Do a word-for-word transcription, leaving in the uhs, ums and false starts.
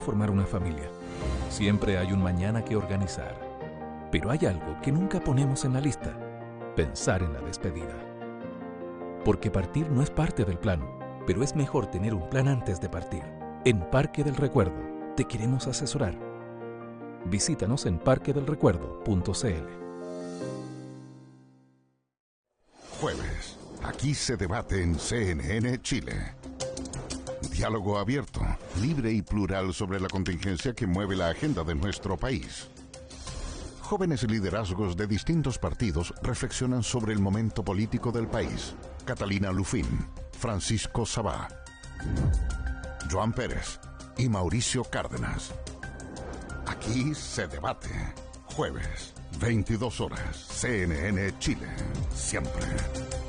formar una familia. Siempre hay un mañana que organizar. Pero hay algo que nunca ponemos en la lista: pensar en la despedida. Porque partir no es parte del plan, pero es mejor tener un plan antes de partir. En Parque del Recuerdo te queremos asesorar. Visítanos en parque del recuerdo punto c l. Jueves. Aquí se debate en C N N Chile. Diálogo abierto, libre y plural sobre la contingencia que mueve la agenda de nuestro país. Jóvenes liderazgos de distintos partidos reflexionan sobre el momento político del país. Catalina Lufín, Francisco Sabá, Joan Pérez y Mauricio Cárdenas. Aquí se debate. Jueves, veintidós horas, C N N Chile. Siempre.